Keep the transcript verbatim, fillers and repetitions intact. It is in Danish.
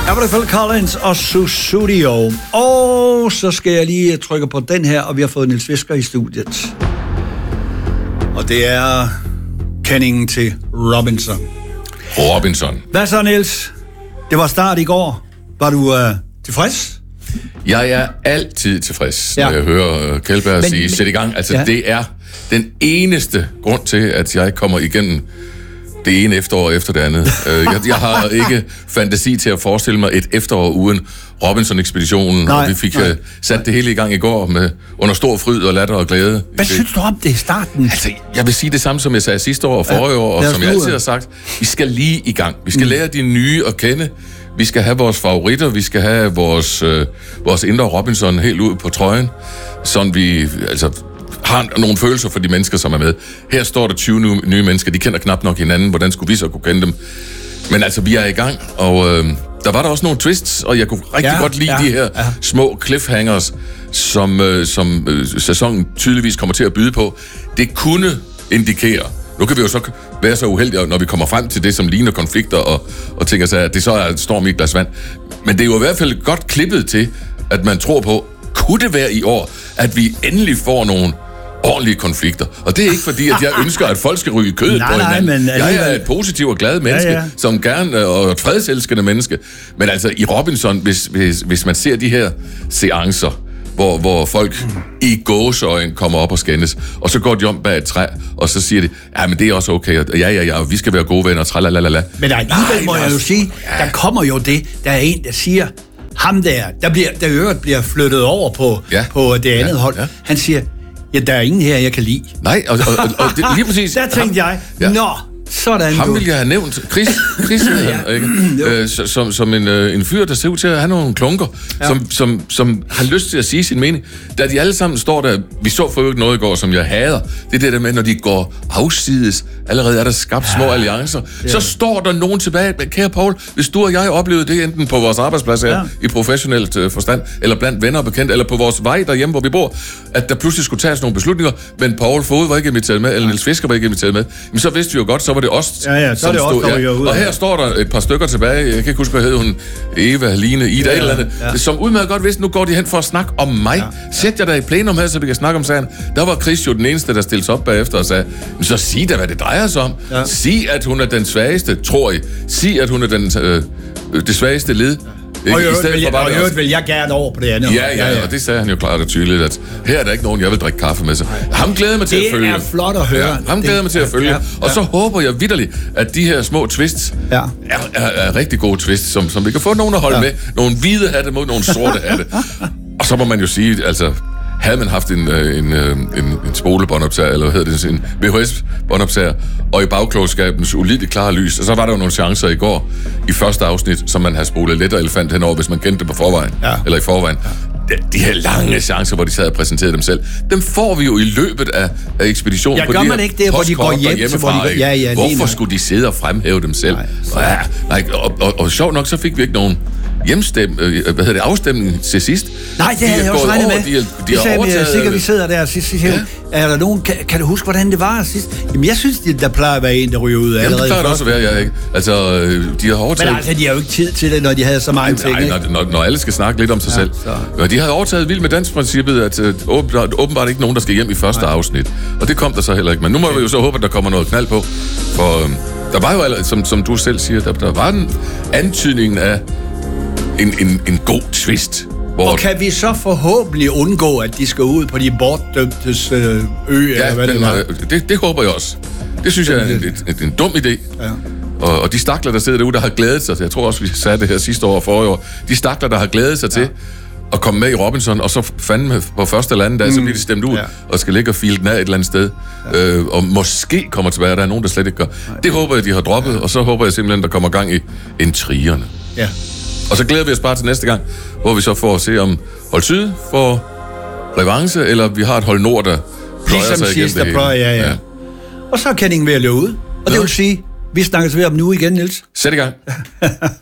Jeg var Phil Collins og Sussudio. Og så skal jeg lige trykke på den her, og vi har fået Niels Fisker i studiet. Og det er kendingen til Robinson. Robinson. Hvad så, Niels? Det var start i går. Var du uh, tilfreds? Jeg er altid tilfreds, ja. når jeg hører Kjeldberg sige, sæt i gang. Altså, ja. Det er den eneste grund til, at jeg kommer igennem det ene efterår efter det andet. jeg, jeg har ikke fantasi til at forestille mig et efterår uden Robinson-ekspeditionen, nej, og vi fik nej. sat det hele i gang i går med under stor fryd og latter og glæde. Hvad synes du om det i starten? Altså, jeg vil sige det samme, som jeg sagde sidste år og forrige ja, år, og som jeg altid har sagt. Vi skal lige i gang. Vi skal mm. lære de nye at kende. Vi skal have vores favoritter. Vi skal have vores, øh, vores indre Robinson helt ud på trøjen, sådan vi altså har nogle følelser for de mennesker, som er med. Her står der tyve nye, nye mennesker. De kender knap nok hinanden. Hvordan skulle vi så kunne kende dem? Men altså, vi er i gang, og øh, der var der også nogle twists, og jeg kunne rigtig ja, godt lide ja, de her ja. små cliffhangers, som, øh, som øh, sæsonen tydeligvis kommer til at byde på. Det kunne indikere, nu kan vi jo så være så uheldige, når vi kommer frem til det, som ligner konflikter, og, og tænker sig, at det så er et storm i et glas vand. Men det er jo i hvert fald godt klippet til, at man tror på, kunne det være i år, at vi endelig får nogle ordentlige konflikter. Og det er ikke fordi, at jeg ønsker, at folk skal ryge kødet nej, på hinanden. Nej, men jeg er et positivt og glad menneske, ja, ja. som gerne, og et fredselskende menneske. Men altså, i Robinson, hvis, hvis, hvis man ser de her seancer, hvor, hvor folk mm. i gåseøjen kommer op og skændes, og så går de om bag et træ, og så siger de, ja, men det er også okay, og ja, ja, ja, vi skal være gode venner, tralalala. Men alligevel må jeg jo sige, der kommer jo det, der er en, der siger, ham der, der bliver, der øvrigt bliver flyttet over på, ja. på det andet ja. hold, ja. han siger, ja, der er ingen her, jeg kan lide. Nej, og, og, og, og det, lige præcis. Der tænkte ham, jeg, ja. nå, sådan. Ham ville jeg have nævnt. Chris, Chris ja. ikke? Øh, som, som en, øh, en fyr, der ser ud til at have nogle klunker, ja. som, som, som har lyst til at sige sin mening. Da de alle sammen står der, vi så for øvrigt noget i går, som jeg hader, det er det der med, når de går afsides, allerede er der skabt små ja. alliancer, ja. så står der nogen tilbage, kære Paul, hvis du og jeg oplevede det, enten på vores arbejdsplads her, ja. i professionelt øh, forstand, eller blandt venner og bekendte, eller på vores vej derhjemme, hvor vi bor, at der pludselig skulle tages nogle beslutninger, men Paul Fod var ikke inviteret med, eller Niels Fisker var ikke inviteret med, men så vidste vi jo godt, så var det os, ja, ja, så er det stod, også, ja. og her står der et par stykker tilbage, jeg kan ikke huske, hvad hed hun, Eva, Line, Ida, ja, eller andet, ja. som udmærket godt vidste, nu går de hen for at snakke om mig. Ja, ja. Sæt jer der i plenum her, så vi kan snakke om sagen. Der var Chris jo den eneste, der stillede sig op bagefter og sagde, så sig da, hvad det drejer sig om. Ja. Sig, at hun er den svageste, tror I. Sig, at hun er den, øh, det svageste led. Og i øvrigt vil, også... vil jeg gerne over på det andet. Ja, ja, ja, og det sagde han jo klart og tydeligt, at her er der ikke nogen, jeg vil drikke kaffe med sig. Ham glæder mig til det at følge. Det er flot at høre. Ja, ham glæder mig til at følge. Ja, ja. Og så håber jeg vitterligt, at de her små twists ja. er, er, er rigtig gode twists, som, som vi kan få nogen at holde ja. med. Nogle hvide hatte mod nogle sorte hatte. Og så må man jo sige, altså... Havde man haft en, en, en, en spolebåndoptager, eller hvad hedder det, en V H S-båndoptager, og i bagklogskabens ulideligt klare lys, og så var der jo nogle chancer i går, i første afsnit, som man havde spolet let og elefant henover, hvis man kendte det på forvejen, ja. eller i forvejen. Ja. De her lange chancer, hvor de sad og præsenterede dem selv, dem får vi jo i løbet af, af ekspeditionen. Ja, gør man ikke det, hvor de går hjem til, hvor de går... Ja, ja, hvorfor skulle de sidde og fremhæve dem selv? Nej, ja, nej, og, og, og, og sjovt nok, så fik vi ikke nogen hjemstem, øh, hvad hedder det, afstemning til sidst. Nej, det havde jeg også regnet med. De, de det sagde vi sikkert, vi sidder der sidst. sidst ja. Er der nogen, kan, kan du huske, hvordan det var sidst? Jamen, jeg synes, der plejer at være en, der ryger ud af. Jamen, det plejer det også at være, jeg ikke. Altså, de har overtaget... Men altså, de har jo ikke tid til det, når de havde så mange ting, ikke? Nej, når, når alle skal snakke lidt om sig ja, selv. Så. De har overtaget vildt med dansprincippet, at uh, åbenbart, åbenbart ikke nogen, der skal hjem i første Nej. afsnit. Og det kom der så heller ikke. Men nu må okay. vi jo så håbe, at der kommer noget knald på. For um, der var jo, som, som du selv siger, der, der var en antydning af En, en, en god twist. Hvor... Og kan vi så forhåbentlig undgå, at de skal ud på de bortdømtes øh, ø, ja, eller hvad den, det var? Det, det håber jeg også. Det synes jeg er en, en, en dum idé. Ja. Og, og de stakler, der sidder derude, der har glædet sig til, jeg tror også, vi sagde det her sidste år og forrige år, de stakler, der har glædet sig ja. til at komme med i Robinson, og så fandme på første eller anden dag, mm. så bliver de stemt ud, ja. og skal ligge og file den af et eller andet sted. Ja. Øh, og måske kommer tilbage, der er nogen, der slet ikke gør. Nej. Det håber jeg, de har droppet, ja. og så håber jeg simpelthen, der kommer gang i intrigerne. Ja. Og så glæder vi os bare til næste gang, hvor vi så får at se, om hold syd får revanche, eller vi har et hold nord, der pløjer ligesom sig igennem det hele. Pløjer, ja, ja. ja. Og så er kendingen ved at løbe ud. Og ja. det vil sige, vi snakkes ved om nu igen, Niels. Sæt i gang.